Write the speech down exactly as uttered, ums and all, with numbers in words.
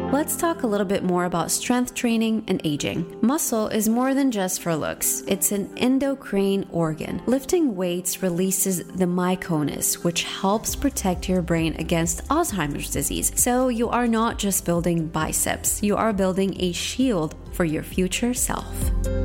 Let's talk a little bit more about strength training and aging. Muscle is more than just for looks. It's an endocrine organ. Lifting weights releases the myoclonus, which helps protect your brain against Alzheimer's disease. So you are not just building biceps, you are building a shield for your future self.